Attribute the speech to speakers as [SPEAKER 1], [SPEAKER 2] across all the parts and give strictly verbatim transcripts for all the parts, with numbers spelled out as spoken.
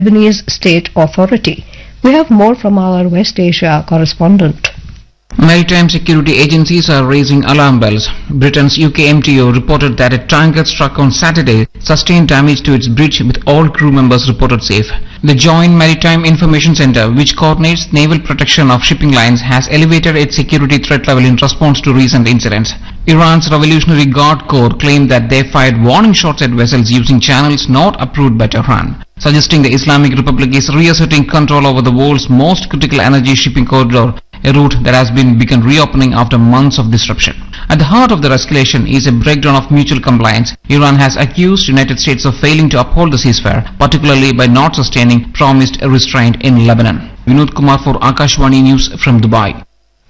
[SPEAKER 1] Lebanese State Authority. We have more from our West Asia correspondent.
[SPEAKER 2] Maritime security agencies are raising alarm bells. Britain's U K M T O reported that a tanker struck on Saturday sustained damage to its bridge with all crew members reported safe. The Joint Maritime Information Center, which coordinates naval protection of shipping lines, has elevated its security threat level in response to recent incidents. Iran's Revolutionary Guard Corps claimed that they fired warning shots at vessels using channels not approved by Tehran, suggesting the Islamic Republic is reasserting control over the world's most critical energy shipping corridor, a route that has been begun reopening after months of disruption. At the heart of the escalation is a breakdown of mutual compliance. Iran has accused United States of failing to uphold the ceasefire, particularly by not sustaining promised restraint in Lebanon. Vinod Kumar for Akashvani News from Dubai.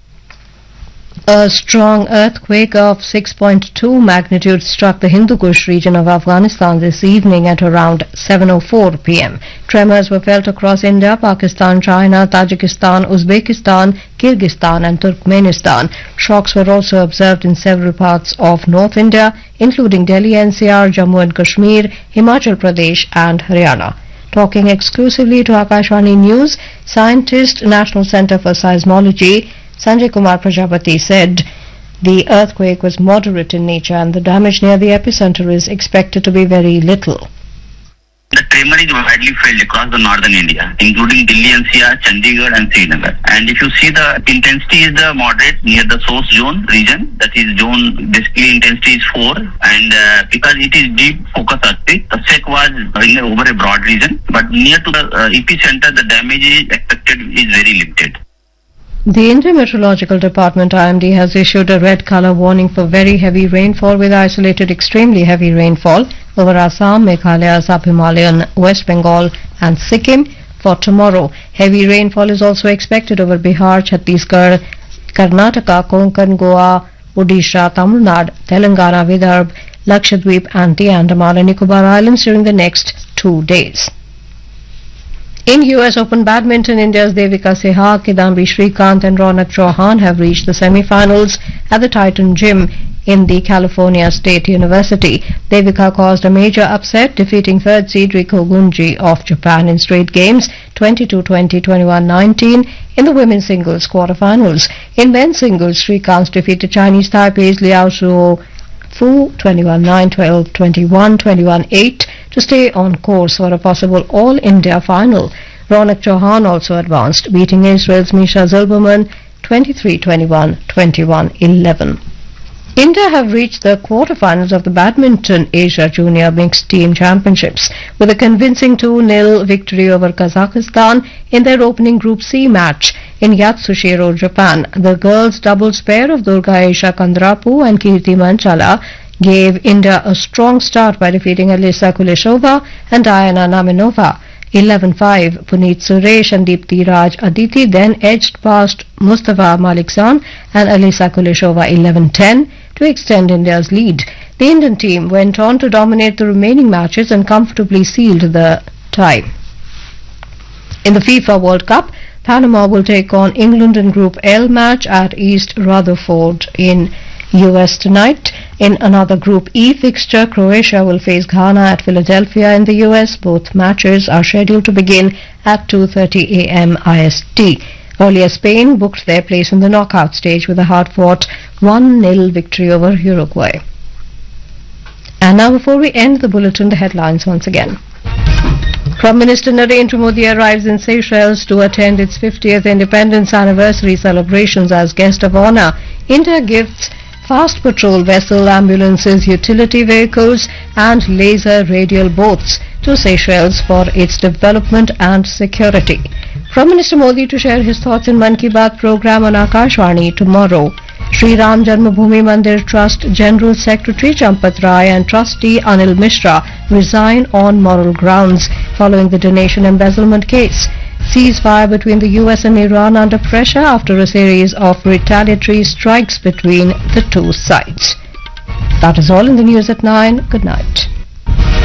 [SPEAKER 1] A strong earthquake of six point two magnitude struck the Hindu Kush region of Afghanistan this evening at around seven oh four p m Tremors were felt across India, Pakistan, China, Tajikistan, Uzbekistan, Kyrgyzstan and Turkmenistan. Shocks were also observed in several parts of North India, including Delhi N C R, Jammu and Kashmir, Himachal Pradesh and Haryana. Talking exclusively to Akashvani News, scientist, National Centre for Seismology, Sanjay Kumar Prajapati said the earthquake was moderate in nature and the damage near the epicenter is expected to be very little.
[SPEAKER 3] The tremor is widely felt across the northern India, including Delhi N C R, Chandigarh and Srinagar. And if you see the intensity is the moderate near the source zone region, that is zone basically intensity is four, and uh, because it is deep focus earthquake, the shake was in over a broad region, but near to the uh, epicenter the damage is expected is very limited.
[SPEAKER 1] The Indian Meteorological Department I M D has issued a red color warning for very heavy rainfall with isolated extremely heavy rainfall over Assam, Meghalaya, Sub-Himalayan, West Bengal and Sikkim for tomorrow. Heavy rainfall is also expected over Bihar, Chhattisgarh, Karnataka, Konkan, Goa, Odisha, Tamil Nadu, Telangana, Vidarbha, Lakshadweep and the Andaman and Nicobar Islands during the next two days. In U S Open Badminton, India's Devika Sehwag, Kidambi Srikanth and Ronak Chauhan have reached the semi-finals at the Titan Gym in the California State University. Devika caused a major upset, defeating third seed Riko Gunji of Japan in straight games twenty-two twenty, twenty-one nineteen in the women's singles quarterfinals. In men's singles, Srikanth defeated Chinese Taipei's Liao Shuo Fu twenty-one nine, twelve twenty-one, twenty-one eight to stay on course for a possible All-India final. Ronak Chauhan also advanced, beating Israel's Misha Zilberman twenty-three twenty-one, twenty-one eleven. India have reached the quarterfinals of the Badminton Asia Junior Mixed Team Championships with a convincing two nil victory over Kazakhstan in their opening Group C match in Yatsushiro, Japan. The girls' doubles pair of Durga Aisha Kandrapu and Kirti Manchala gave India a strong start by defeating Alisa Kuleshova and Diana Namenova eleven five. Puneet Suresh and Deepti Raj Aditi then edged past Mustafa Malikzan and Alisa Kuleshova eleven ten to extend India's lead. The Indian team went on to dominate the remaining matches and comfortably sealed the tie. In the FIFA World Cup, Panama will take on England in Group L match at East Rutherford in U S tonight. In another Group E fixture, Croatia will face Ghana at Philadelphia in the U S. Both matches are scheduled to begin at two thirty a m I S T. Earlier, Spain booked their place in the knockout stage with a hard-fought one nil victory over Uruguay. And now, before we end the bulletin, the headlines once again. Prime Minister Narendra Modi arrives in Seychelles to attend its fiftieth independence anniversary celebrations as guest of honor. India gifts fast patrol vessel, ambulances, utility vehicles and laser radial boats to Seychelles for its development and security. Prime Minister Modi to share his thoughts in Mann Ki Baat program on Akashvani tomorrow. Sri Ram Janmabhoomi Mandir Trust General Secretary Champat Rai and Trustee Anil Mishra resign on moral grounds following the donation embezzlement case. Ceasefire between the U S and Iran under pressure after a series of retaliatory strikes between the two sides. That is all in the news at nine. Good night.